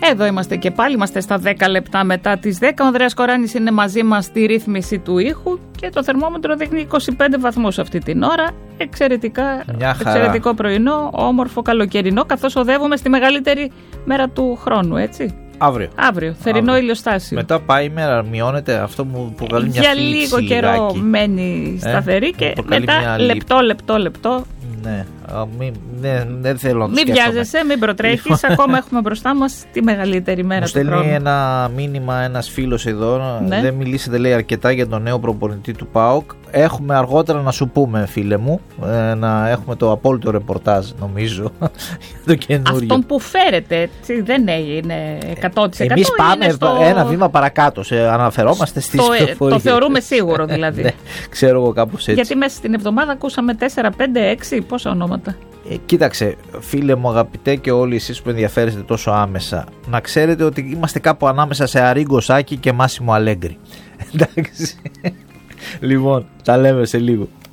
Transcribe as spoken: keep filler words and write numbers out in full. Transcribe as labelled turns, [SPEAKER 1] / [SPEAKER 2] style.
[SPEAKER 1] Εδώ είμαστε και πάλι, είμαστε στα δέκα λεπτά μετά τις δέκα. Ο Ανδρέας Κοράνης είναι μαζί μας στη ρύθμιση του ήχου και το θερμόμετρο δείχνει είκοσι πέντε βαθμούς αυτή την ώρα. Εξαιρετικά, εξαιρετικό πρωινό, όμορφο καλοκαιρινό, καθώς οδεύουμε στη μεγαλύτερη μέρα του χρόνου, έτσι.
[SPEAKER 2] Αύριο.
[SPEAKER 1] Αύριο, θερινό Αύριο. Ηλιοστάσιο.
[SPEAKER 2] Μετά πάει η μέρα, μειώνεται αυτό που προκαλεί μια
[SPEAKER 1] Για
[SPEAKER 2] φλήξη.
[SPEAKER 1] λίγο καιρό μένει σταθερή ε, και μετά λεπτό, λεπτό, λεπτό.
[SPEAKER 2] Ναι, μην, ναι, δεν θέλω να το
[SPEAKER 1] Μην βιάζεσαι, μην προτρέχεις. Ακόμα έχουμε μπροστά μας τη μεγαλύτερη μέρα του χρόνου.
[SPEAKER 2] Μου στέλνει ένα μήνυμα ένας φίλος εδώ. Ναι. Δεν μιλήσετε, λέει, αρκετά για τον νέο προπονητή του ΠΑΟΚ. Έχουμε αργότερα να σου πούμε, φίλε μου, ε, να έχουμε το απόλυτο ρεπορτάζ, νομίζω, για το καινούριο.
[SPEAKER 1] Αυτόν που φέρετε, έτσι, δεν είναι εκατό τοις εκατό.
[SPEAKER 2] Εμείς πάμε
[SPEAKER 1] στο...
[SPEAKER 2] ένα βήμα παρακάτω, σε, αναφερόμαστε στις πληροφορίες.
[SPEAKER 1] Το θεωρούμε σίγουρο δηλαδή.
[SPEAKER 2] Ναι, ξέρω εγώ κάπως έτσι.
[SPEAKER 1] Γιατί μέσα στην εβδομάδα ακούσαμε τέσσερα, πέντε, έξι, πόσα ονόματα.
[SPEAKER 2] Ε, κοίταξε, φίλε μου αγαπητέ και όλοι εσείς που ενδιαφέρεστε τόσο άμεσα, να ξέρετε ότι είμαστε κάπου ανάμεσα σε Αρίγκο Σάκη και Μάσιμο Αλέγκρι. Εντάξει. Λοιπόν, τα λέμε σε λίγο.